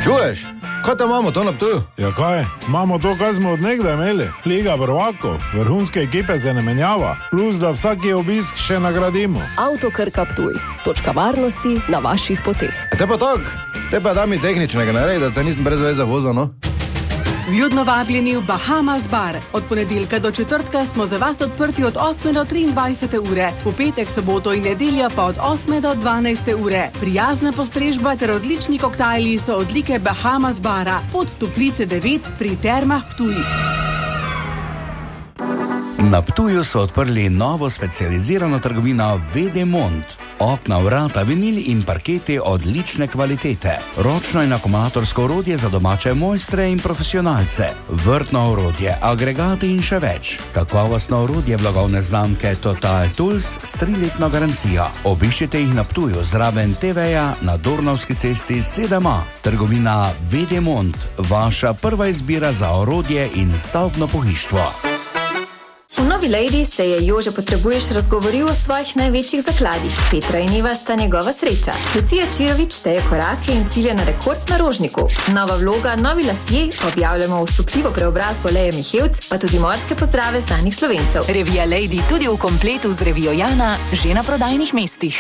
Čuješ? Kaj tam imamo to na Ptuju? Ja kaj, imamo to, kaj smo od nekdaj imeli. Liga prvakov, vrhunske ekipe se ne menjava, plus da vsaki obisk še nagradimo. Avto Krka Ptuj, točka varnosti na vaših poteh. Te pa tak, te pa da mi tehničnega naredi, da se nisem brez veze vozil, no? Vljudno vabljeni v Bahamas bar. Od ponedeljka do četrtka smo za vas odprti od 8 do 23 ure, v petek, soboto in nedeljo pa od 8 do 12 ure. Prijazna postrežba ter odlični koktajli so odlike Bahamas bara pod Toplice 9 pri Termah Ptuj. Na Ptuju so odprli novo specializirano trgovino Vedemont. Okna, vrata, vinil in parketi odlične kvalitete. Ročno in akumulatorsko orodje za domače mojstre in profesionalce. Vrtno orodje, agregati in še več. Kakovostno orodje blagovne znamke Total Tools s 3-letno garancijo. Obiščite jih na Ptuju zraven TV-ja na Dornavski cesti 7A. Trgovina Vedemont, vaša prva izbira za orodje in stavbno pohištvo. V Novi Lady se je Jože Potrebuješ razgovoril o svojih največjih zakladih. Petra in Eva sta njegova sreča. Lucija Čirović šteje korake in cilja na rekord na Rožniku. Nova vloga, novi lasje, objavljamo osupljivo preobrazbo Leje Mihevc, pa tudi morske pozdrave znanih Slovencev. Revija Lady tudi v kompletu z revijo Jana, že na prodajnih mestih.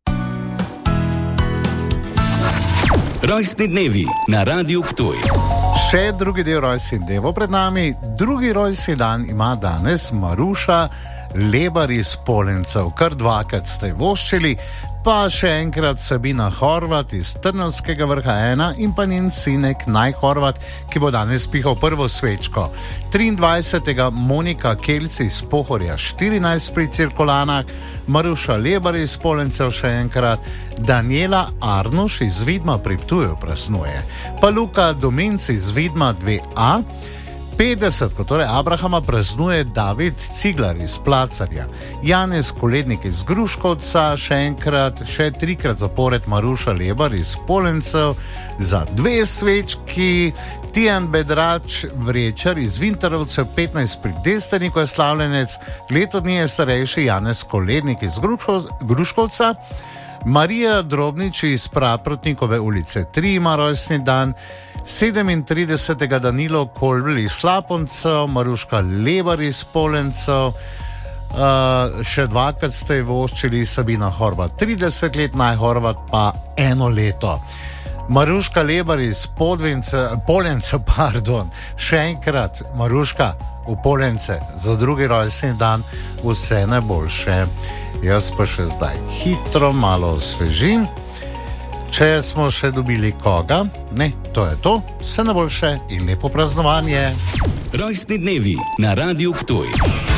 Rojstni dnevi na Radiu Ptuj. Še drugi del rojstnih dnevov pred nami. Drugi rojstni dan ima danes Maruša Lebar iz Polencev. Kar dvakrat ste voščili, pa še enkrat Sabina Horvat iz Trnovskega vrha 1 in pa njen sinek Naj Horvat, ki bo danes pihal prvo svečko. 23. Monika Kelci iz Pohorja 14 pri Cirkulanah, Maruša Lebar iz Polencev še enkrat, Daniela Arnuš iz Vidma pri Ptuju praznuje, pa Luka Dominci iz Vidma 2A, 50, kot torej Abrahama, praznuje David Ciglar iz Placarja, Janez Kolednik iz Gruškovca, še enkrat, še 3krat zapored Maruša Lebar iz Polencev za 2 svečki, Tijan Bedrač Vrečar iz Vintarovcev 15 pri Destaniku je slavljenec, leto dni je starejši Janez Kolednik iz Gruškovca, Marija Drobnič iz Praprotnikove ulice 3 ima rojstni dan, 37. Danilo Kolbl iz Slaponcev, Maruška Lebar iz Polencev, še dvakrat ste voščili Sabina Horvat 30 let, Naj Horvat pa 1 leto. Maruška Lebar iz Polencev, še enkrat Maruška v Polence za drugi rojstni dan vse najboljše. Jaz pa še zdaj hitro malo osvežim. Če smo še dobili koga, ne, to je to, vse najboljše in lepo praznovanje. Rojstni dnevi na Radiu Ptuj.